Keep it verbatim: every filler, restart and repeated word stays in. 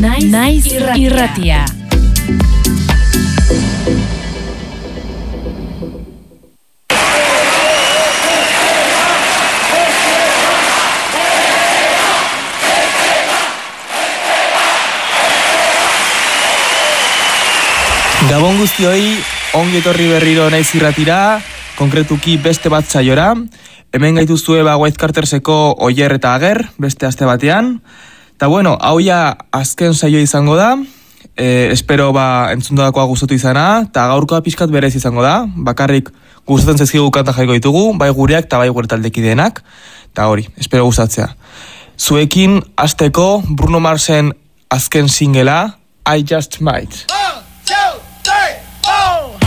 Naiz, Naiz irratia. irratia. Gabon guztioi, ongi etorri berriro Naiz irratira, konkretuki beste bat saiora. Hemen gaituzue ba White Carterseko Oier eta Ager, beste aste batean. Ta bueno, hau ja azken saio izango da. E, espero ba entzundakoa gustatu izana, ta gaurkoa pixkat berez izango da. Bakarrik gustatzen zaizkigu kanta jaiko ditugu, bai gureak ta bai gure taldekideenak. Ta hori, espero gustatzea. Zuekin hasteko Bruno Marsen azken singlea I Just Might.